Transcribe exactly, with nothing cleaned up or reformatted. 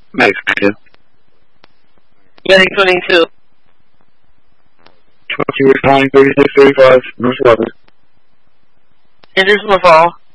Max twenty-two. Max twenty-two. twenty-two, thirty-six, thirty-five, North eleven. It is Laval.